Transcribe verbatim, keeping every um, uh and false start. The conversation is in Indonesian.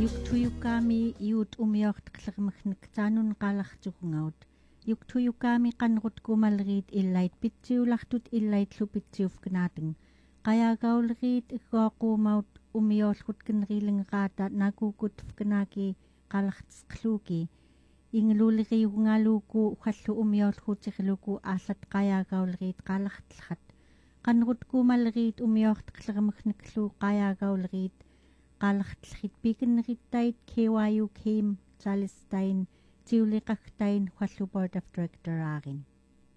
Yuktuyukami iut umiort qlermkhnik taanun qalartuqungaut. Yuktuyukami qanrut kumalriit illait pitsiulartut illait lupitsiufknaating. Qayagaulriit iggoquumaut umiorlgut kenriilingaata nakukutfknaaki qalartisqluuki. Ingluuliriugngaluuku uhallu umiorlgutirluku aallat qayagaulriit qalartlhat. Qanrut kumalriit umiort qlermkhniklu qayagaulriit qalartlhit pikinrittait K Y U Kim Charlestain tiuliqagtain hallu board of director aarin.